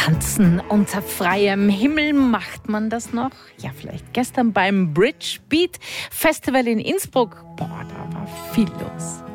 Tanzen unter freiem Himmel, macht man das noch? Ja, vielleicht gestern beim Bridge Beat Festival in Innsbruck. Boah, da war viel los.